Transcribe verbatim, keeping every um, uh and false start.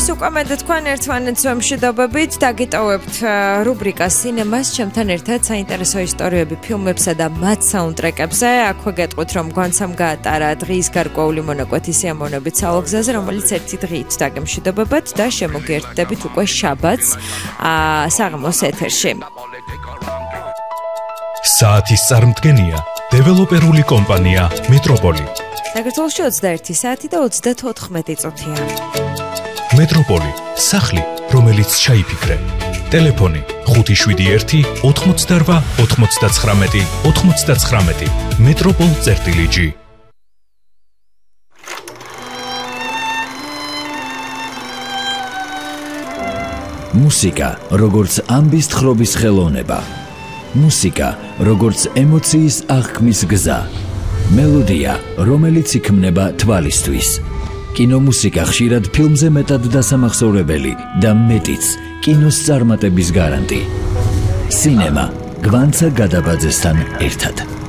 Vis უკვე მე და თქვენ ერთმანეთს ვემშვიდობებით, დაგიტოვებთ რუბრიკას სინემას, ჩემთან ერთად საინტერესო ისტორიები ფილმებსა და მათ საუნდტრეკებზე. აქვე გეტყვით, რომ გვანცამ გაატარა დღის გარკვეული მონაკვეთი სიამოვნებით სალოგზაზე, რომელიც ერთი დღით დაგემშვიდობებათ და შემოგერთდებით უკვე შაბათს საღამოს ეთერში. საათის წარმდგენია დეველოპერული კომპანია მეტროპოლი. საქართველოში ოცდაერთი საათი და ოცდათოთხმეტი წუთია. მეტროპოლი, სახლი, რომელიც ჩაიფიქრე. ტელეფონი ხუთი შვიდი ერთი ოთხმოცდაოთხ ოთხმოცდათხრამეტი ოთხმოცდათხრამეტი. metropol.gi. მუსიკა, როგორც ამბის თხრობის ხელოვნება. მუსიკა, როგორც ემოციის აღქმის გზა. მელოდია, რომელიც იქმნება თვალისთვის. კინომუსიკა ხშირად ფილმზე მეტად დასამახსოვრებელი და მეტიც კინოს წარმატების გარანტი. სინემა, გვანცა გადაბაძესთან ერთად.